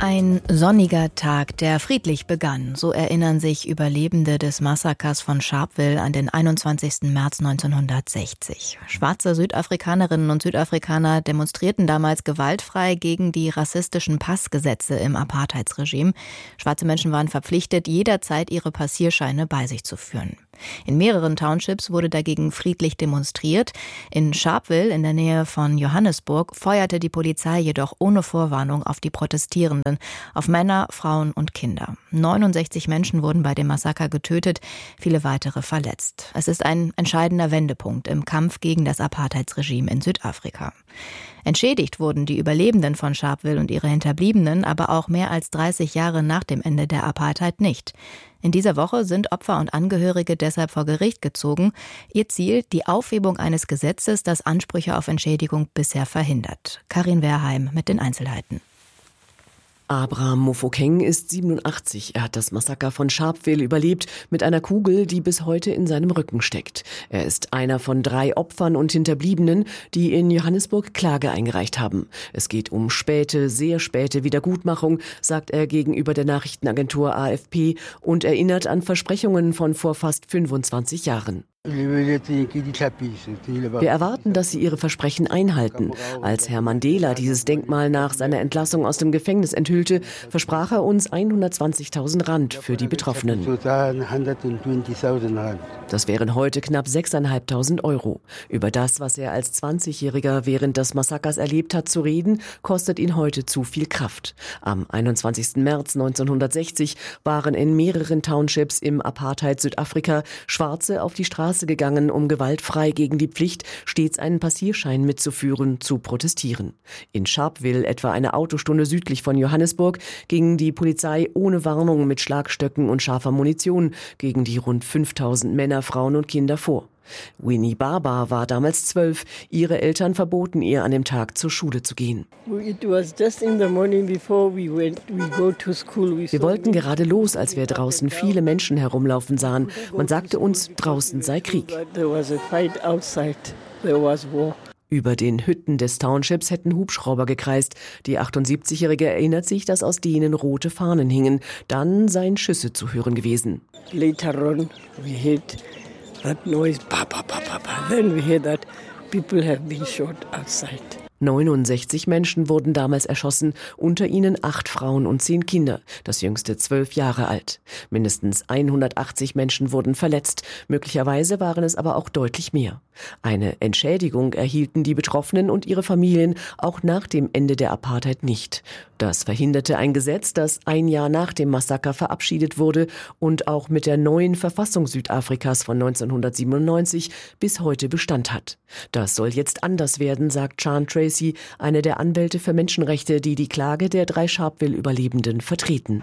Ein sonniger Tag, der friedlich begann. So erinnern sich Überlebende des Massakers von Sharpeville an den 21. März 1960. Schwarze Südafrikanerinnen und Südafrikaner demonstrierten damals gewaltfrei gegen die rassistischen Passgesetze im Apartheidsregime. Schwarze Menschen waren verpflichtet, jederzeit ihre Passierscheine bei sich zu führen. In mehreren Townships wurde dagegen friedlich demonstriert. In Sharpeville, in der Nähe von Johannesburg, feuerte die Polizei jedoch ohne Vorwarnung auf die Protestierenden, auf Männer, Frauen und Kinder. 69 Menschen wurden bei dem Massaker getötet, viele weitere verletzt. Es ist ein entscheidender Wendepunkt im Kampf gegen das Apartheidsregime in Südafrika. Entschädigt wurden die Überlebenden von Sharpeville und ihre Hinterbliebenen aber auch mehr als 30 Jahre nach dem Ende der Apartheid nicht. In dieser Woche sind Opfer und Angehörige deshalb vor Gericht gezogen. Ihr Ziel, die Aufhebung eines Gesetzes, das Ansprüche auf Entschädigung bisher verhindert. Karin Werheim mit den Einzelheiten. Abraham Mofokeng ist 87. Er hat das Massaker von Sharpeville überlebt mit einer Kugel, die bis heute in seinem Rücken steckt. Er ist einer von 3 Opfern und Hinterbliebenen, die in Johannesburg Klage eingereicht haben. Es geht um sehr späte Wiedergutmachung, sagt er gegenüber der Nachrichtenagentur AFP und erinnert an Versprechungen von vor fast 25 Jahren. Wir erwarten, dass sie ihre Versprechen einhalten. Als Herr Mandela dieses Denkmal nach seiner Entlassung aus dem Gefängnis enthüllte, versprach er uns 120.000 Rand für die Betroffenen. Das wären heute knapp 6.500 Euro. Über das, was er als 20-Jähriger während des Massakers erlebt hat, zu reden, kostet ihn heute zu viel Kraft. Am 21. März 1960 waren in mehreren Townships im Apartheid Südafrika Schwarze auf die Straße gegangen, um gewaltfrei gegen die Pflicht, stets einen Passierschein mitzuführen, zu protestieren. In Sharpeville, etwa eine Autostunde südlich von Johannesburg, ging die Polizei ohne Warnung mit Schlagstöcken und scharfer Munition gegen die rund 5.000 Männer, Frauen und Kinder vor. Winnie Baba war damals 12. Ihre Eltern verboten ihr, an dem Tag zur Schule zu gehen. Wir wollten gerade los, als wir draußen viele Menschen herumlaufen sahen. Man sagte uns, draußen sei Krieg. Über den Hütten des Townships hätten Hubschrauber gekreist. Die 78-Jährige erinnert sich, dass aus denen rote Fahnen hingen. Dann seien Schüsse zu hören gewesen. Later on, we heard that noise, pa, pa, pa, pa, pa. Then we hear that people have been shot outside. 69 Menschen wurden damals erschossen, unter ihnen 8 Frauen und 10 Kinder, das jüngste 12 Jahre alt. Mindestens 180 Menschen wurden verletzt, möglicherweise waren es aber auch deutlich mehr. Eine Entschädigung erhielten die Betroffenen und ihre Familien auch nach dem Ende der Apartheid nicht. Das verhinderte ein Gesetz, das ein Jahr nach dem Massaker verabschiedet wurde und auch mit der neuen Verfassung Südafrikas von 1997 bis heute Bestand hat. Das soll jetzt anders werden, sagt Sean Tracy, eine der Anwälte für Menschenrechte, die die Klage der 3 Sharpeville-Überlebenden vertreten.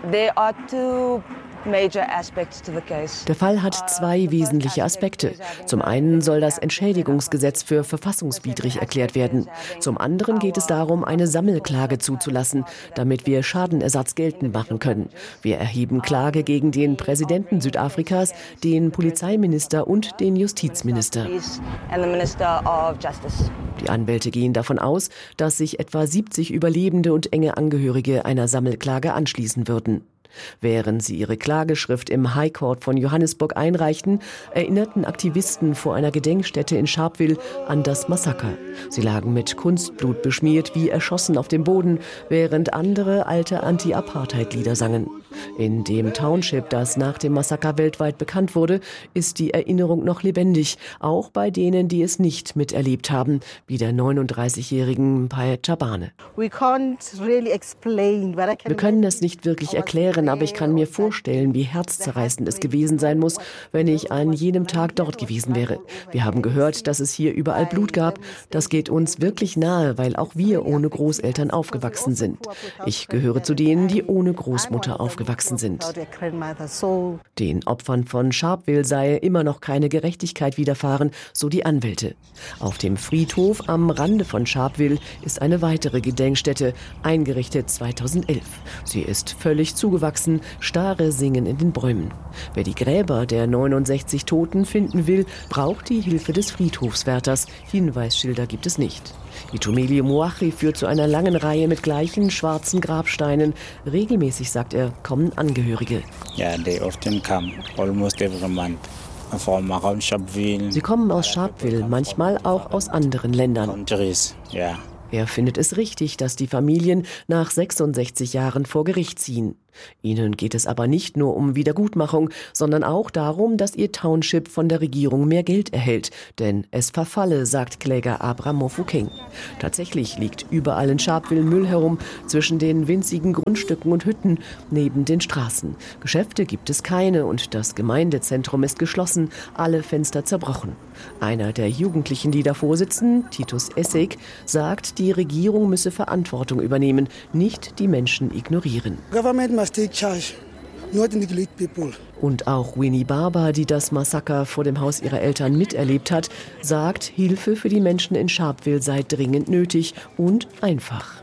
Der Fall hat 2 wesentliche Aspekte. Zum einen soll das Entschädigungsgesetz für verfassungswidrig erklärt werden. Zum anderen geht es darum, eine Sammelklage zuzulassen, damit wir Schadenersatz geltend machen können. Wir erheben Klage gegen den Präsidenten Südafrikas, den Polizeiminister und den Justizminister. Die Anwälte gehen davon aus, dass sich etwa 70 Überlebende und enge Angehörige einer Sammelklage anschließen würden. Während sie ihre Klageschrift im High Court von Johannesburg einreichten, erinnerten Aktivisten vor einer Gedenkstätte in Sharpeville an das Massaker. Sie lagen mit Kunstblut beschmiert wie erschossen auf dem Boden, während andere alte Anti-Apartheid-Lieder sangen. In dem Township, das nach dem Massaker weltweit bekannt wurde, ist die Erinnerung noch lebendig, auch bei denen, die es nicht miterlebt haben, wie der 39-jährigen Mphaye Chabane. Wir können es nicht wirklich erklären, aber ich kann mir vorstellen, wie herzzerreißend es gewesen sein muss, wenn ich an jenem Tag dort gewesen wäre. Wir haben gehört, dass es hier überall Blut gab. Das geht uns wirklich nahe, weil auch wir ohne Großeltern aufgewachsen sind. Ich gehöre zu denen, die ohne Großmutter aufgewachsen sind. Den Opfern von Sharpeville sei immer noch keine Gerechtigkeit widerfahren, so die Anwälte. Auf dem Friedhof am Rande von Sharpeville ist eine weitere Gedenkstätte, eingerichtet 2011. Sie ist völlig zugewachsen wachsen, Stare singen in den Bäumen. Wer die Gräber der 69 Toten finden will, braucht die Hilfe des Friedhofswärters. Hinweisschilder gibt es nicht. Itumelio Moachi führt zu einer langen Reihe mit gleichen schwarzen Grabsteinen. Regelmäßig, sagt er, kommen Angehörige. Yeah, they often come, almost every month. Sie kommen aus Sharpeville, manchmal auch aus anderen Ländern. Countries, yeah. Er findet es richtig, dass die Familien nach 66 Jahren vor Gericht ziehen. Ihnen geht es aber nicht nur um Wiedergutmachung, sondern auch darum, dass ihr Township von der Regierung mehr Geld erhält. Denn es verfalle, sagt Kläger Abraham Mofokeng. Tatsächlich liegt überall in Sharpeville Müll herum, zwischen den winzigen Grundstücken und Hütten, neben den Straßen. Geschäfte gibt es keine und das Gemeindezentrum ist geschlossen, alle Fenster zerbrochen. Einer der Jugendlichen, die davor sitzen, Titus Essig, sagt, die Regierung müsse Verantwortung übernehmen, nicht die Menschen ignorieren. Und auch Winnie Barber, die das Massaker vor dem Haus ihrer Eltern miterlebt hat, sagt, Hilfe für die Menschen in Sharpeville sei dringend nötig und einfach.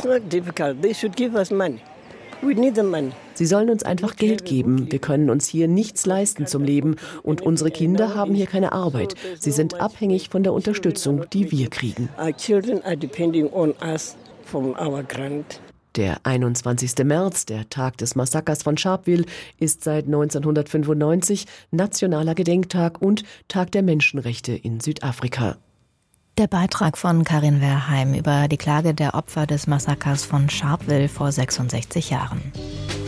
Sie sollen uns einfach Geld geben. Wir können uns hier nichts leisten zum Leben und unsere Kinder haben hier keine Arbeit. Sie sind abhängig von der Unterstützung, die wir kriegen. Der 21. März, der Tag des Massakers von Sharpeville, ist seit 1995 nationaler Gedenktag und Tag der Menschenrechte in Südafrika. Der Beitrag von Karin Werheim über die Klage der Opfer des Massakers von Sharpeville vor 66 Jahren.